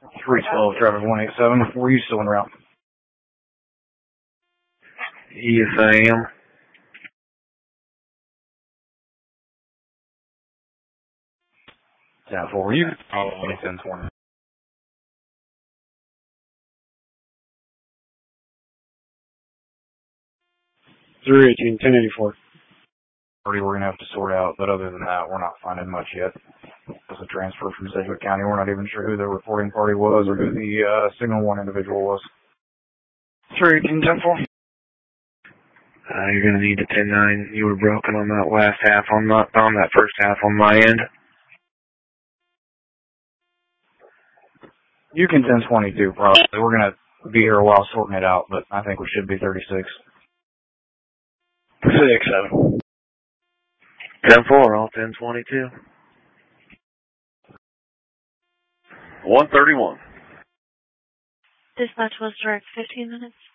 312, traffic 187. Were you still en route? Yes, I am. 10-4, were you? 10-20. 318, 1084. We're going to have to sort out, but other than that, we're not finding much yet. As a transfer from Sedgwick County, we're not even sure who the reporting party was or who the Signal 1 individual was. 318, 10-4. You're going to need a 10-9. You were broken on that last half, on that first half on my end. You can 10-22, probably. We're going to be here a while sorting it out, but I think we should be 36. 6-7. 10-4, all 10-22. 131. Dispatch was direct 15 minutes.